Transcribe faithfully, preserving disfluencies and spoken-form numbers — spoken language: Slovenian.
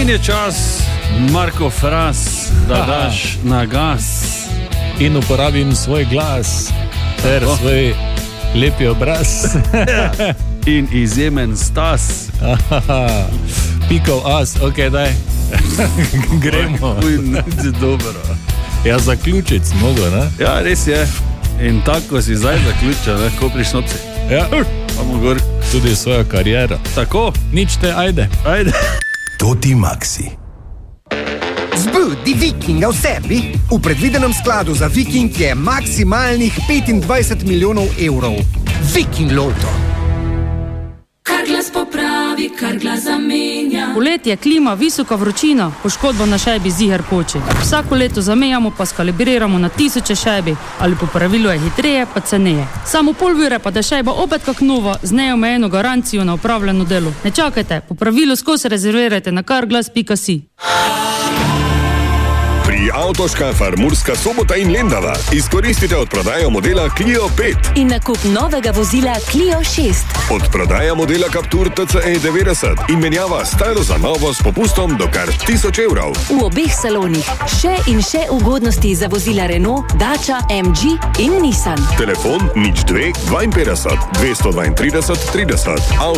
In je čas, Marko Fras, da Aha. daš na gas. In uporabim svoj glas ter oh. svoj lepi obraz. Ja. In izjemen stas. Pikov as, ok, daj. Gremo. Dobro. Ja, zaključiti mogo, ne? Ja, res je. In tako si zdaj zaključil, ne, ko prišnopci. Ja, vamo gor. Tudi svojo kariero. Tako. Nič te, ajde. Ajde. Toti Maxi. Zbudi Vikinga v sebi. V predvidenem skladu za Viking je maksimalnih petindvajset milijonov evrov. Viking Loto. Kar glas popravi, kar glas zamenja. Poletje, klima, visoka vročina, poškodba na šajbi ziher poči. Vsako leto zamenjamo pa skalibriramo na tisoče šajbi, ali po pravilu je hitreje pa ceneje. Samo pol ure pa da šajba opet kak nova, z neomejeno garancijo na upravljeno delo. Ne čakajte, po pravilu skozi rezervirajte na karglas pika si. Pri Avtoškafar Murska Sobota in Lendava izkoristite odprodajo modela Clio pet in nakup novega vozila Clio šest. Odprodaja modela Captur T C E devetdeset in menjava staro za novo s popustom do kar tisoč evrov. V obeh salonih še in še ugodnosti za vozila Renault, Dacia, M G in Nissan. Telefon nič dve dvainpetdeset dvesto dvaintrideset trideset.